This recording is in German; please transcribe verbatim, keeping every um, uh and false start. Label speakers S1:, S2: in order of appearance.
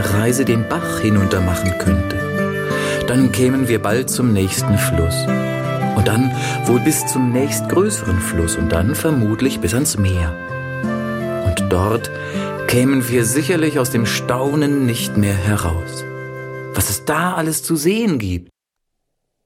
S1: eine Reise den Bach hinunter machen könnte. Dann kämen wir bald zum nächsten Fluss. Und dann wohl bis zum nächstgrößeren Fluss und dann vermutlich bis ans Meer. Und dort kämen wir sicherlich aus dem Staunen nicht mehr heraus. Was es da alles zu sehen gibt.